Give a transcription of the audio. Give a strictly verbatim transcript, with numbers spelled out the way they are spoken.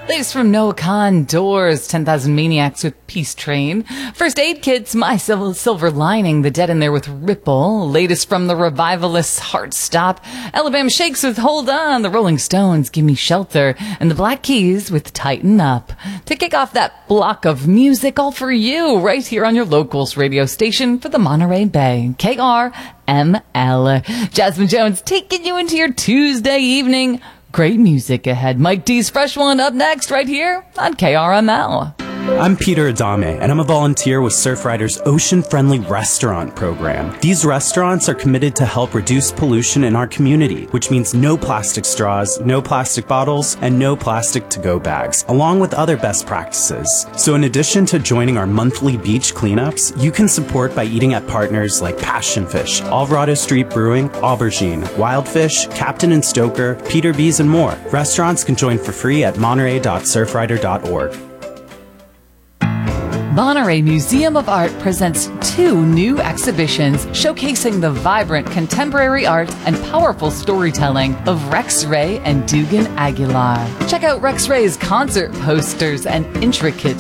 Latest from Noah Kahn, Doors, ten thousand Maniacs with Peace Train. First Aid Kit's My Sil- Silver Lining, The Dead in There with Ripple. Latest from the Revivalists, Heart Stop. Alabama Shakes with Hold On. The Rolling Stones, Give Me Shelter. And the Black Keys with Tighten Up. To kick off that block of music, all for you, right here on your locals radio station for the Monterey Bay. K R M L. Jasmine Jones taking you into your Tuesday evening. Great music ahead. Mike D's Fresh One up next right here on K R M L. I'm Peter Adame, and I'm a volunteer with Surfrider's Ocean-Friendly Restaurant program. These restaurants are committed to help reduce pollution in our community, which means no plastic straws, no plastic bottles, and no plastic to-go bags, along with other best practices. So in addition to joining our monthly beach cleanups, you can support by eating at partners like Passion Fish, Alvarado Street Brewing, Aubergine, Wildfish, Captain and Stoker, Peter B's, and more. Restaurants can join for free at monterey dot surfrider dot org. Monterey Museum of Art presents two new exhibitions showcasing the vibrant contemporary art and powerful storytelling of Rex Ray and Dugan Aguilar. Check out Rex Ray's concert posters and intricate